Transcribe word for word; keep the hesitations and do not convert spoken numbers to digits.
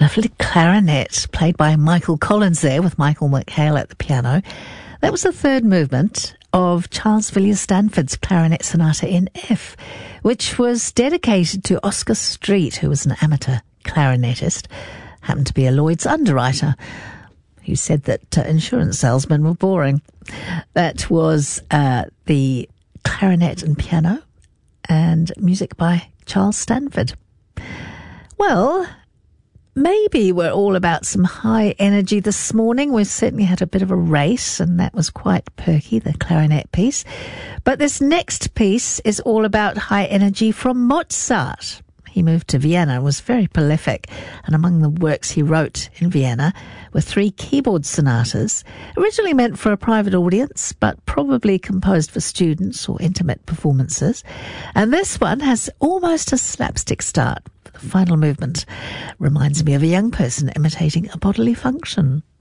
Lovely clarinet played by Michael Collins there with Michael McHale at the piano. That was the third movement of Charles Villiers-Stanford's Clarinet Sonata in F, which was dedicated to Oscar Street, who was an amateur clarinetist, happened to be a Lloyd's underwriter, who said that uh, insurance salesmen were boring. That was uh, the clarinet and piano and music by Charles Stanford. Well, maybe we're all about some high energy this morning. We've certainly had a bit of a race, and that was quite perky, the clarinet piece. But this next piece is all about high energy from Mozart. He moved to Vienna and was very prolific, and among the works he wrote in Vienna were three keyboard sonatas, originally meant for a private audience, but probably composed for students or intimate performances. And this one has almost a slapstick start. The final movement reminds me of a young person imitating a bodily function.